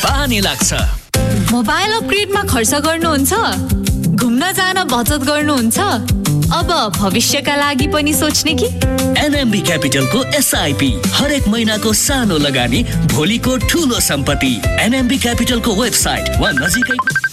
बानी लाग्छ। मोबाइल अपग्रेडमा खर्च गर्नुहुन्छ? घुम्न जान बचत गर्नुहुन्छ? अब भविष्यका लागि पनि सोच्ने कि? एनएमबी क्यापिटलको एसआइपी हरेक महिनाको सानो लगानी भोलिको ठूलो सम्पत्ति। एनएमबी क्यापिटलको वेबसाइट वा नजिकै।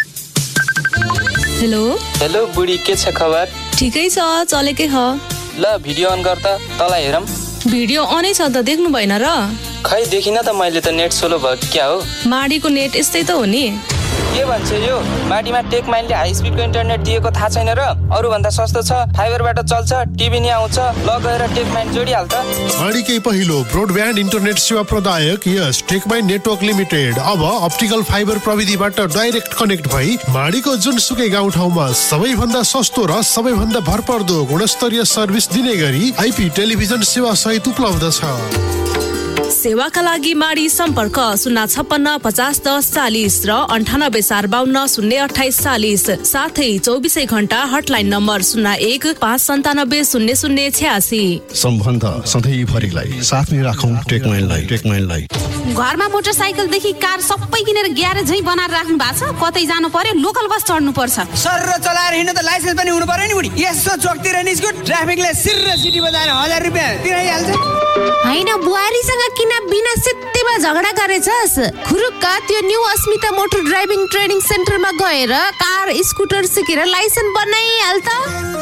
हेलो बुढी, के छ खबर? ठिकै छ, चलेकै ह। ल भिडियो अन गर त, तँलाई हेरौँ। भिडियो अनै छ त, देख्नु भएन र? खै देखिन त मैले त, नेट स्लो भयो क्या हो? माडीको नेट यस्तै त हो नि। के भन्छ यो? माडीमा टेक माइनले हाई स्पिडको इन्टरनेट दिएको थाहा छैन र? अरू भन्दा सस्तो छ, फाइबरबाट चल्छ, टिभी नि आउँछ। ल गएर टेक माइन जोडिहाल त। माडीकै पहिलो ब्रोडब्यान्ड इन्टरनेट सेवा प्रदायक यस टेक माइन नेटवर्क लिमिटेड अब अप्टिकल फाइबर प्रविधिबाट डाइरेक्ट कनेक्ट भई माडीको जुनसुकै गाउँठाउँमा सबैभन्दा सस्तो र सबैभन्दा भरपर्दो गुणस्तरीय सर्भिस दिने गरी आइपी टेलिभिजन सेवा सहित उपलब्ध छ। सेवाका लागि माडी सम्पर्क 056 50 10 40 र 98 452 028 40। साथै 24 घण्टा हटलाइन नम्बर 01 597 00 86। सम्बन्ध सधैँभरिलाई साथमै राखौं टेकमाइनलाई। घरमा मोटरसाइकलदेखि कार सबै किनेर ग्यारेज झै बनाएर राख्नु भएको छ। कतै जानु पर्यो लोकल बस चढ्नु पर्छ। सर चलाएर हिँड्नु त लाइसेन्स पनि हुनु पर्यो नि बुढी। यसो चोकतिर निस्क्यो ट्राफिकले सिर्र सिटी बजाएर 1000 रुपैयाँ तिराइहाल्छ। हैन, बुहारीसँग किन बिना सित्तैमा झगडा गरेछस्? खुरुक्क त्यो न्यू अस्मिता मोटर ड्राइभिङ ट्रेनिङ सेन्टरमा गएर कार स्कुटर सिकेर लाइसेन्स बनाइहाल त।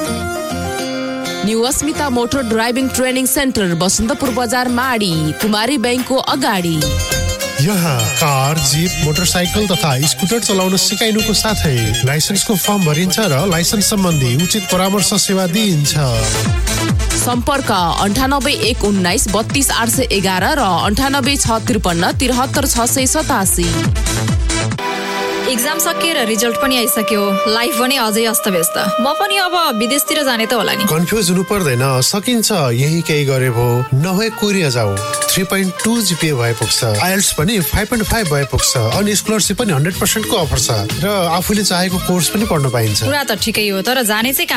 न्यू अस्मिता motor driving training centre, Basantapur बजार, माडी, कुमारी बैंकको अगाडि। यहाँ कार, जीप, मोटरसाइकल तथा स्कुटर चलाउन सिकाइनुको साथै लाइसेन्सको फर्म भरिन्छ र लाइसेन्स सम्बन्धी उचित परामर्श सेवा दिइन्छ। सम्पर्क 98 119 32 811 र 98 653 73 687। एक्जाम सकिएर रिजल्ट पनि आइसक्यो, लाइफ पनि अझै अस्तव्यस्त। म पनि अब विदेशतिर जाने त होला नि। कन्फ्युज हुनु पर्दैन, सकिन्छ। यही केही गरे भो, नभए कोरिया जाऊ। 3.2 जीपीए भए पुग्छ। आइएल्ट्स पनि 5.5 भए पुग्छ। अनि स्कलरसिप पनि 100% को अफर छ र आफूले चाहेको कोर्स पनि पढ्न पाइन्छ। कुरा त ठिकै हो, तर जाने चाहिँ